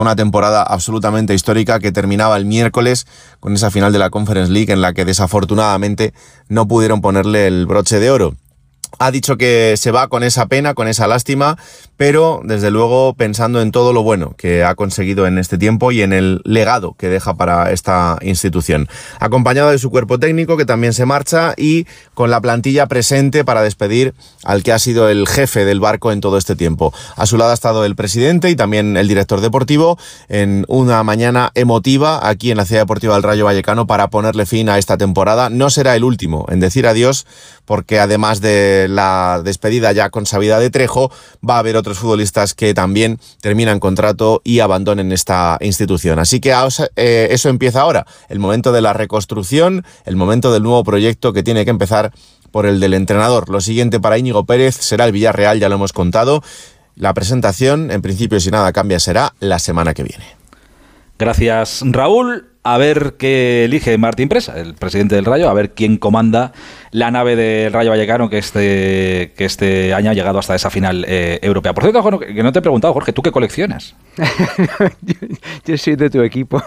Una temporada absolutamente histórica que terminaba el miércoles con esa final de la Conference League en la que desafortunadamente no pudieron ponerle el broche de oro. Ha dicho que se va con esa pena, con esa lástima, pero desde luego pensando en todo lo bueno que ha conseguido en este tiempo y en el legado que deja para esta institución. Acompañado de su cuerpo técnico, que también se marcha, y con la plantilla presente para despedir al que ha sido el jefe del barco en todo este tiempo. A su lado ha estado el presidente y también el director deportivo en una mañana emotiva aquí en la Ciudad Deportiva del Rayo Vallecano para ponerle fin a esta temporada. No será el último en decir adiós, porque además de la despedida ya consabida de Trejo, va a haber otros futbolistas que también terminan contrato y abandonen esta institución. Así que eso empieza ahora, el momento de la reconstrucción, el momento del nuevo proyecto que tiene que empezar por el del entrenador. Lo siguiente para Íñigo Pérez será el Villarreal, ya lo hemos contado. La presentación, en principio, si nada cambia, será la semana que viene. Gracias, Raúl. A ver qué elige Martín Presa, el presidente del Rayo, a ver quién comanda la nave del Rayo Vallecano que este año ha llegado hasta esa final europea. Por cierto, Jorge, que no te he preguntado, Jorge, ¿tú qué coleccionas? Yo soy de tu equipo.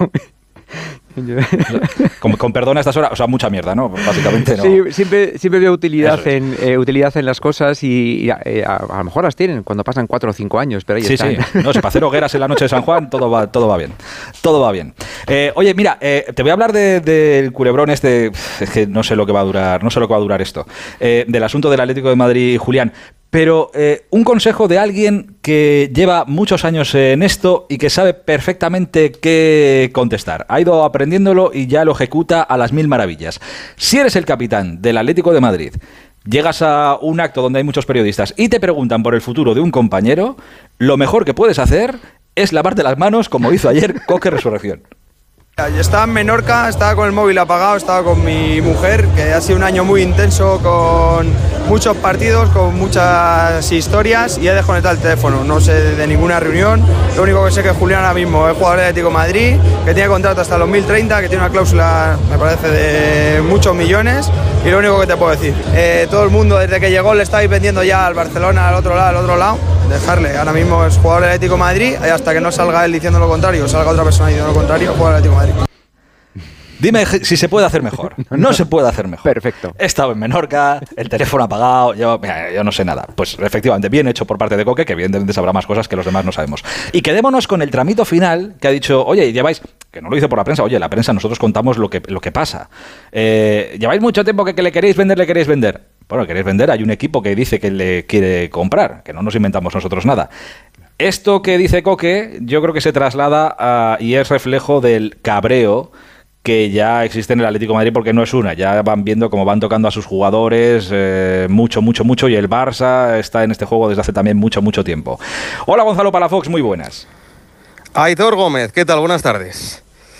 Con perdón a estas horas, o sea, mucha mierda, ¿no? Básicamente, ¿no? Sí, siempre veo utilidad en las cosas y a lo mejor las tienen cuando pasan 4 o 5 años, pero ahí están. Sí. No, si para hacer hogueras en la noche de San Juan, todo va bien. Todo va bien. Oye, mira, te voy a hablar del culebrón este, es que no sé lo que va a durar esto, del asunto del Atlético de Madrid, Julián. Pero un consejo de alguien que lleva muchos años en esto y que sabe perfectamente qué contestar. Ha ido aprendiéndolo y ya lo ejecuta a las 1000 maravillas. Si eres el capitán del Atlético de Madrid, llegas a un acto donde hay muchos periodistas y te preguntan por el futuro de un compañero, lo mejor que puedes hacer es lavarte las manos, como hizo ayer Coque Resurrección. Yo estaba en Menorca, estaba con el móvil apagado, estaba con mi mujer, que ha sido un año muy intenso, con muchos partidos, con muchas historias, y he desconectado el teléfono. No sé de ninguna reunión. Lo único que sé es que Julián ahora mismo es jugador del Atlético de Madrid, que tiene contrato hasta el 2030, que tiene una cláusula, me parece, de muchos millones, y lo único que te puedo decir, todo el mundo desde que llegó le estáis vendiendo ya al Barcelona, al otro lado, dejarle. Ahora mismo es jugador del Atlético de Madrid, y hasta que no salga él diciendo lo contrario, o salga otra persona diciendo lo contrario, jugador del Atlético de Madrid. Dime si se puede hacer mejor. No se puede hacer mejor. Perfecto. He estado en Menorca, el teléfono apagado, yo no sé nada. Pues efectivamente, bien hecho por parte de Coque, que evidentemente sabrá más cosas que los demás no sabemos. Y quedémonos con el tramito final, que ha dicho, oye, lleváis, que no lo dice por la prensa, oye, la prensa nosotros contamos lo que pasa. Lleváis mucho tiempo que le queréis vender. Bueno, queréis vender, hay un equipo que dice que le quiere comprar, que no nos inventamos nosotros nada. Esto que dice Coque, yo creo que se traslada y es reflejo del cabreo que ya existe en el Atlético de Madrid, porque no es una, ya van viendo cómo van tocando a sus jugadores mucho, y el Barça está en este juego desde hace también mucho tiempo. Hola, Gonzalo Palafox, muy buenas. Aitor Gómez, ¿qué tal? Buenas tardes.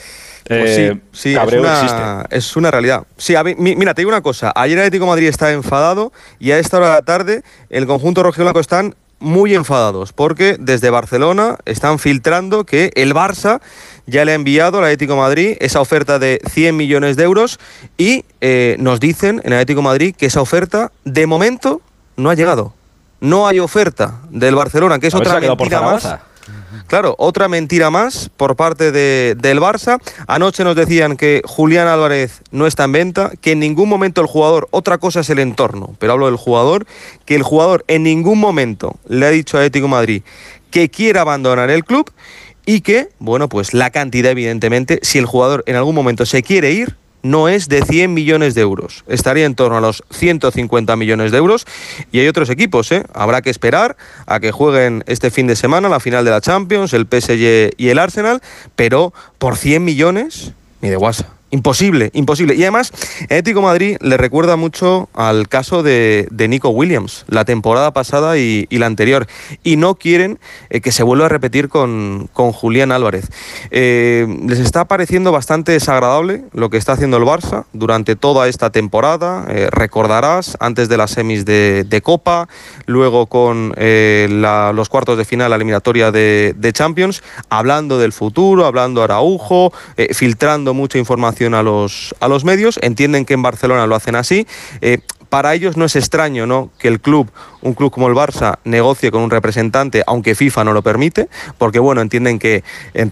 Pues sí, cabreo es una realidad. Sí, mira, te digo una cosa, ayer el Atlético de Madrid está enfadado y a esta hora de la tarde el conjunto rojiblanco están muy enfadados porque desde Barcelona están filtrando que el Barça ya le ha enviado al Atlético de Madrid esa oferta de 100 millones de euros y nos dicen en el Atlético de Madrid que esa oferta de momento no ha llegado. No hay oferta del Barcelona, que es otra mentira más. Claro, otra mentira más por parte del Barça. Anoche nos decían que Julián Álvarez no está en venta, que en ningún momento el jugador, otra cosa es el entorno, pero hablo del jugador, que el jugador en ningún momento le ha dicho a Atlético de Madrid que quiera abandonar el club y que, bueno, pues la cantidad, evidentemente, si el jugador en algún momento se quiere ir, no es de 100 millones de euros. Estaría en torno a los 150 millones de euros. Y hay otros equipos, ¿eh? Habrá que esperar a que jueguen este fin de semana la final de la Champions, el PSG y el Arsenal, pero por 100 millones, ni de guasa. Imposible. Y además, Atlético de Madrid le recuerda mucho al caso de Nico Williams, la temporada pasada y la anterior. Y no quieren que se vuelva a repetir con Julián Álvarez. Les está pareciendo bastante desagradable lo que está haciendo el Barça durante toda esta temporada. Recordarás, antes de las semis de Copa, luego con los cuartos de final, la eliminatoria de Champions, hablando del futuro, hablando de Araujo, filtrando mucha información a los medios. Entienden que en Barcelona lo hacen así. Para ellos no es extraño, ¿no?, que un club como el Barça negocie con un representante, aunque FIFA no lo permite, porque bueno, entienden que